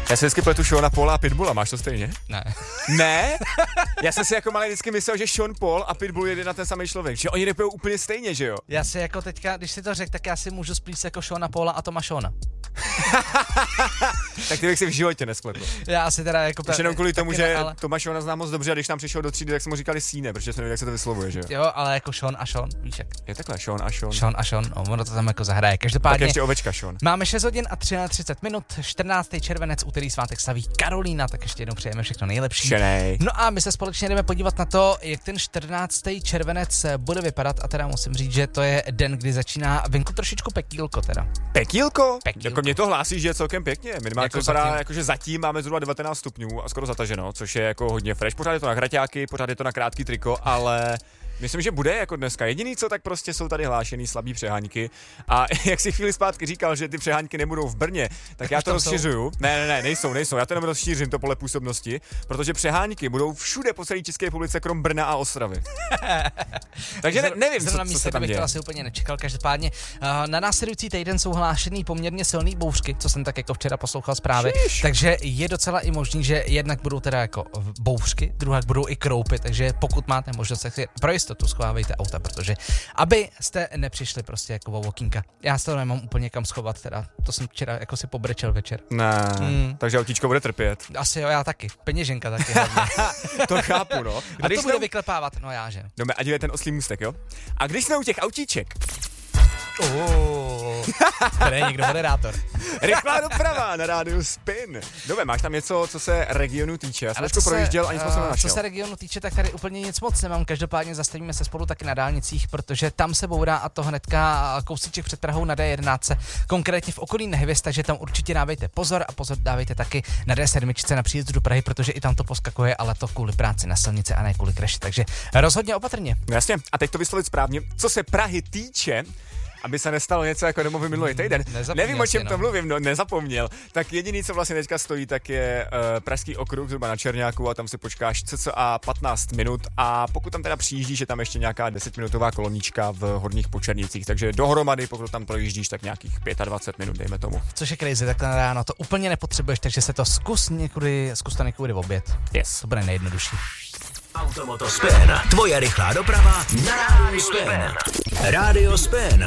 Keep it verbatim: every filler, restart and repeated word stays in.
Já si vždycky pletu Seana Paula a Pitbulla, máš to stejně? Ne. Ne? Já jsem si jako malý vždycky myslel, že Sean Paul a Pitbull je na ten samý člověk, že oni nepijou úplně stejně, že jo? Já si jako teďka, když si to řekl, tak já si můžu splíct jako Seana Paula a Toma Seana. Tak ty bych si v životě nespletl. Já asi teda jako... Už jenom kvůli tomu, taky že ne, ale... Tomáš Seana znám moc dobře a když tam přišel do třídy, tak jsme mu říkali Síne, protože jsme nevěděli, jak se to vyslovuje, že jo? Jo, ale jako Sean a Sean, víš jak. Je takhle, Sean a Sean. Sean a Sean, no, ono to tam jako zahraje. Tak Každopádně ještě ovečka Sean. máme šest hodin a třicet minut, čtrnáctý červenec, úterý svátek slaví Karolína, tak ještě jednou přejeme všechno nejlepší. Šenej. No a my se společně jdeme podívat na to, jak ten čtrnáctý červenec bude vypadat a teda musím říct, že to je den, kdy začíná venku trošičku pekýlko teda. Pekýlko? Pekýlko. Jako mě to hlásí, že je celkem pěkně. Minimálně Jako to vypadá, zatím. jakože zatím máme zhruba devatenáct stupňů a skoro zataženo, což je jako hodně fresh. Pořád je to na hraťáky, pořád je to na krátký triko, ale myslím, že bude jako dneska. Jediný co, tak prostě jsou tady hlášený slabý přehánky. A jak si chvíli zpátky říkal, že ty přehánky nebudou v Brně, tak, tak já to rozšiřuju. Ne, ne, ne, nejsou, nejsou. Já to jenom rozšířím to pole působnosti, protože přehánky budou všude po celé České republice, krom Brna a Ostravy. Takže ne, nevím, co, co se tam bych děje. to asi úplně nečekal. Každopádně uh, na následující týden jsou hlášený poměrně silný bouřky, co jsem tak jako včera poslouchal zprávy. Šiš. Takže je docela i možný, že jednak budou teda jako bouřky, druhá budou i kroupy, takže pokud máte možnost, tak si pro jistotu schovávejte auta, protože aby jste nepřišli prostě jako o okýnka. Já se to nemám úplně kam schovat, teda to jsem včera jako si pobrečel večer. Ne, Hmm. takže autíčko bude trpět. Asi jo, já taky. Peněženka taky hlavně. To chápu, no. Kdo to jsme bude u- vyklepávat? No já, že? No, a dívej ten oslý můstek, jo? A když jsme u těch autíček, Oh, to je někdo moderátor. rychlá doprava na rádiu Spin. Dobře, máš tam něco, co se regionu týče? Já jsem trošku projížděl a nic moc jsem eh, nenašel. Co se regionu týče, tak tady úplně nic moc nemám. Každopádně zastavíme se spolu taky na dálnicích, protože tam se bourá a to hnedka kousíček před Prahou na D jedenáct, konkrétně v okolí Nehvěz, takže tam určitě dávejte pozor a pozor dávejte taky na D sedm na příjezdu do Prahy, protože i tam to poskakuje, ale to kvůli práci na silnici a ne kvůli kraši. Takže rozhodně opatrně. No jasně, a teď to vyslovit správně. Co se Prahy týče, aby se nestalo něco jako domový minulý týden. Nezapomněl Nevím, o čem si, to no. mluvím, no nezapomněl. Tak jediný, co vlastně teďka stojí, tak je uh, pražský okruh, zhruba na Černáku a tam si počkáš cca patnáct minut a pokud tam teda přijíždíš, je tam ještě nějaká desetiminutová koloníčka v Horních Počernicích, takže dohromady, pokud tam projíždíš, tak nějakých dvacet pět minut, dejme tomu. Což je crazy, tak na ráno to úplně nepotřebuješ, takže se to zkus někudy, zkus to někudy v oběd. Yes. To bude nejjednodušší. Automoto Spin. Tvoje rychlá doprava na Rádiu Spin. Rádio Spin.